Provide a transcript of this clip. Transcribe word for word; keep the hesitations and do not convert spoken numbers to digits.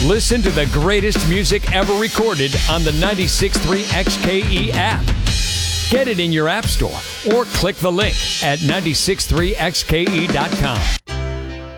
Listen to the greatest music ever recorded on the ninety-six point three X K E app. Get it in your app store or click the link at nine six three X K E dot com.